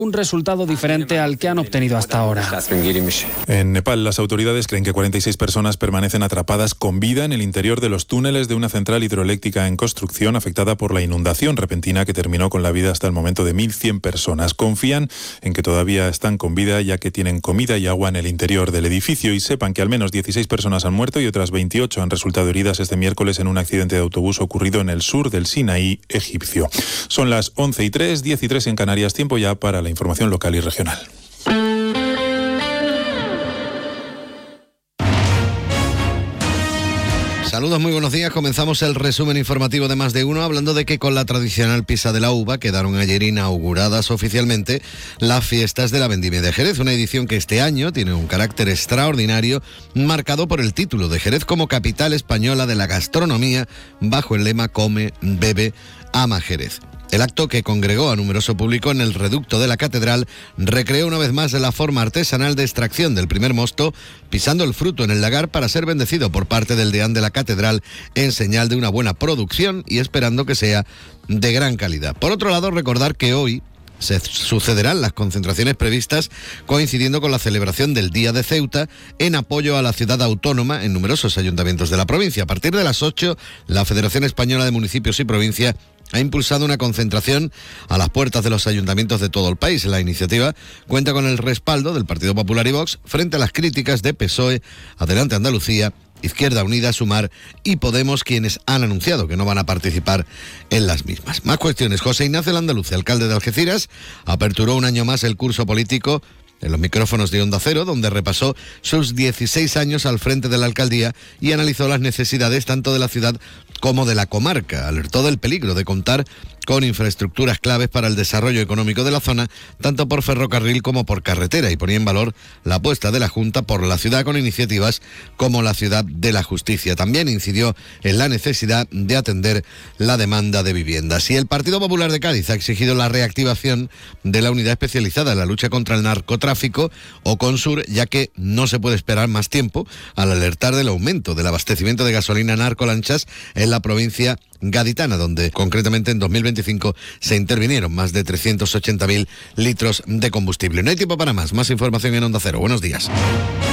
un resultado diferente al que han obtenido hasta ahora. En Nepal, las autoridades creen que 46 personas permanecen atrapadas con vida en el interior de los túneles de una central hidroeléctrica en construcción afectada por la inundación repentina que terminó con la vida hasta el momento de 1.100 personas. Confían en que todavía están con vida, ya que tienen comida y agua en el interior del edificio, y sepan que al menos 16 personas han muerto y otras 28 han resultado heridas este miércoles en un accidente de autobús ocurrido en el sur del Sinaí egipcio. Son las 11:03, 10:03 en Canarias, tiempo ya para la información local y regional. Saludos, muy buenos días. Comenzamos el resumen informativo de Más de Uno, hablando de que con la tradicional Pisa de la Uva quedaron ayer inauguradas oficialmente las fiestas de la Vendimia de Jerez, una edición que este año tiene un carácter extraordinario, marcado por el título de Jerez como capital española de la gastronomía, bajo el lema Come, bebe, ama Jerez. El acto, que congregó a numeroso público en el reducto de la catedral, recreó una vez más la forma artesanal de extracción del primer mosto, pisando el fruto en el lagar para ser bendecido por parte del deán de la catedral en señal de una buena producción y esperando que sea de gran calidad. Por otro lado, recordar que hoy se sucederán las concentraciones previstas coincidiendo con la celebración del Día de Ceuta en apoyo a la ciudad autónoma en numerosos ayuntamientos de la provincia. A partir de las 8, la Federación Española de Municipios y Provincia ha impulsado una concentración a las puertas de los ayuntamientos de todo el país. La iniciativa cuenta con el respaldo del Partido Popular y Vox frente a las críticas de PSOE, Adelante Andalucía, Izquierda Unida, Sumar y Podemos, quienes han anunciado que no van a participar en las mismas. Más cuestiones. José Ignacio Landaluce, alcalde de Algeciras, aperturó un año más el curso político en los micrófonos de Onda Cero, donde repasó sus 16 años al frente de la alcaldía y analizó las necesidades tanto de la ciudad como de la comarca. Alertó del peligro de contar con infraestructuras claves para el desarrollo económico de la zona, tanto por ferrocarril como por carretera, y ponía en valor la apuesta de la Junta por la ciudad con iniciativas como la Ciudad de la Justicia. También incidió en la necesidad de atender la demanda de viviendas. Y el Partido Popular de Cádiz ha exigido la reactivación de la unidad especializada en la lucha contra el narcotráfico, o Consur, ya que no se puede esperar más tiempo al alertar del aumento del abastecimiento de gasolina narcolanchas en la provincia gaditana, donde concretamente en 2025 se intervinieron más de 380.000 litros de combustible. No hay tiempo para más. Más información en Onda Cero. Buenos días.